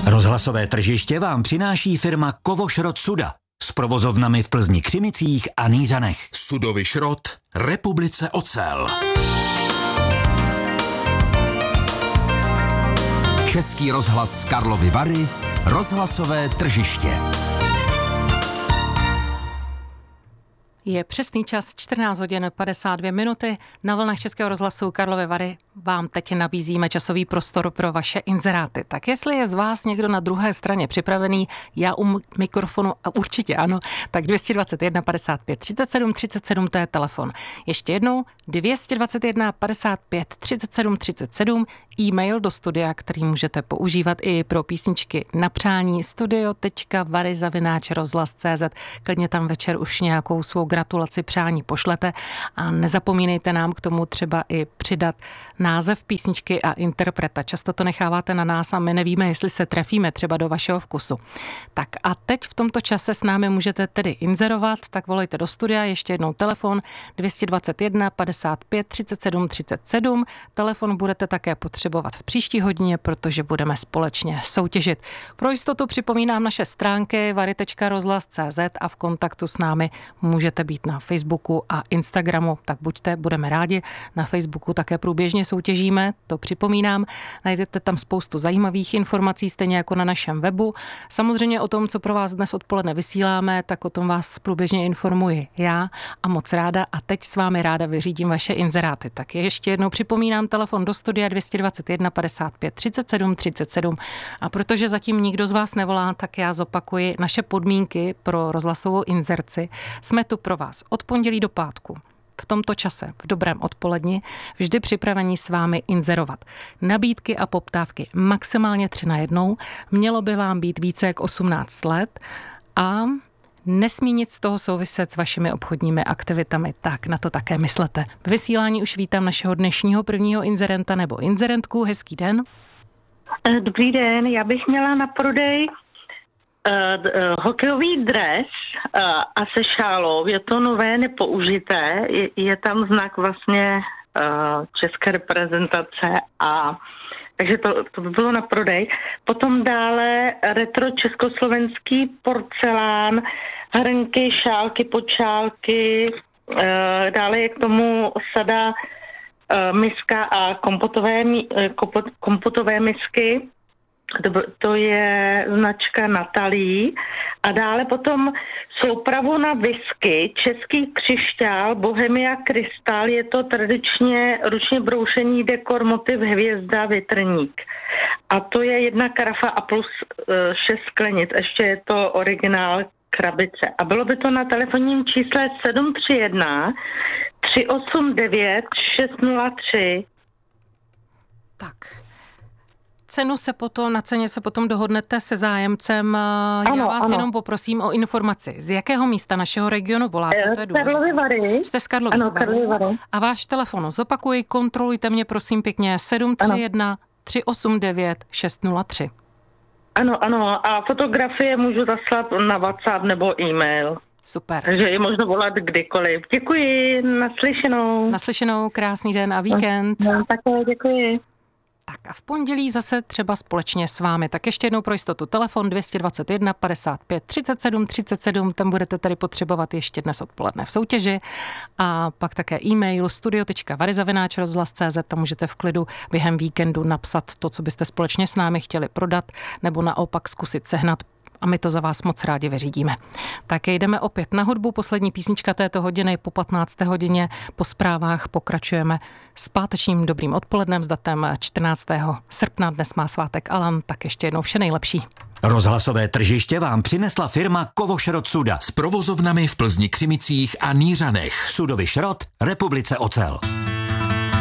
Rozhlasové tržiště vám přináší firma Kovošrot Suda s provozovnami v Plzni, Křimicích a Nýřanech. Sudový šrot, Republice ocel. Český rozhlas Karlovy Vary, rozhlasové tržiště. Je přesný čas 14 hodin 52 minuty. Na vlnách Českého rozhlasu Karlovy Vary vám teď nabízíme časový prostor pro vaše inzeráty. Tak jestli je z vás někdo na druhé straně připravený, já u mikrofonu a určitě ano, tak 221 55 37 37, to je telefon. Ještě jednou 221 55 37 37, e-mail do studia, který můžete používat i pro písničky na přání, studio.vary@rozhlas.cz. Klidně tam večer už nějakou svou gratulaci, přání pošlete a nezapomínejte nám k tomu třeba i přidat název písničky a interpreta. Často to necháváte na nás a my nevíme, jestli se trefíme třeba do vašeho vkusu. Tak a teď v tomto čase s námi můžete tedy inzerovat, tak volejte do studia, ještě jednou telefon 221 55 37 37. Telefon budete také potřebovat v příští hodině, protože budeme společně soutěžit. Pro jistotu připomínám naše stránky vary.rozhlas.cz a v kontaktu s námi můžete být na Facebooku a Instagramu, tak buďte, budeme rádi. Na Facebooku také průběžně soutěžíme, to připomínám. Najdete tam spoustu zajímavých informací, stejně jako na našem webu. Samozřejmě o tom, co pro vás dnes odpoledne vysíláme, tak o tom vás průběžně informuji já a moc ráda a teď s vámi ráda vyřídím vaše inzeráty. Tak ještě jednou připomínám telefon do studia 221 55 37 37 a protože zatím nikdo z vás nevolá, tak já zopakuji naše podmínky pro rozhlasovou inzerci. Jsme tu pro vás od pondělí do pátku. V tomto čase, v dobrém odpoledni, vždy připravení s vámi inzerovat. Nabídky a poptávky maximálně 3 na 1. Mělo by vám být více jak 18 let a nesmí nic z toho souviset s vašimi obchodními aktivitami, tak na to také myslete. V vysílání už vítám našeho dnešního prvního inzerenta nebo inzerentku. Hezký den. Dobrý den, já bych měla na prodej hokejový dres a se šálou. Je to nové, nepoužité. Je tam znak vlastně české reprezentace a takže to by bylo na prodej. Potom dále retro československý porcelán, hrnky, šálky, podšálky, dále je k tomu sada miska a kompotové misky. To je značka Natalí. A dále potom soupravu na whisky, český křišťál, Bohemia Krystal, je to tradičně ručně broušený dekor, motiv hvězda, větrník. A to je 1 karafa a plus 6 sklenic, ještě je to originál krabice. A bylo by to na telefonním čísle 731 389 603. Tak. Na ceně se potom dohodnete se zájemcem. Já vás jenom poprosím o informaci. Z jakého místa našeho regionu voláte? To je důležité. Karlovy Vary. Jste z Karlových Varů. A váš telefon zopakuji, kontrolujte mě prosím pěkně 731 389 603. Ano. A fotografie můžu zaslat na WhatsApp nebo e-mail. Super. Takže je možno volat kdykoliv. Děkuji, naslyšenou. Naslyšenou, krásný den a víkend. Také děkuji. Tak a v pondělí zase třeba společně s vámi. Tak ještě jednou pro jistotu telefon 221 55 37 37, tam budete tady potřebovat ještě dnes odpoledne v soutěži a pak také e-mail studio.vary@rozhlas.cz, tam můžete v klidu během víkendu napsat to, co byste společně s námi chtěli prodat nebo naopak zkusit sehnat a my to za vás moc rádi vyřídíme. Tak jdeme opět na hudbu. Poslední písnička této hodiny po 15. hodině. Po zprávách pokračujeme s pátečním dobrým odpolednem s datem 14. srpna. Dnes má svátek Alan, tak ještě jednou vše nejlepší. Rozhlasové tržiště vám přinesla firma Kovošrot Suda S provozovnami v Plzni, Křimicích a Nýřanech. Sudový šrot, Republice ocel.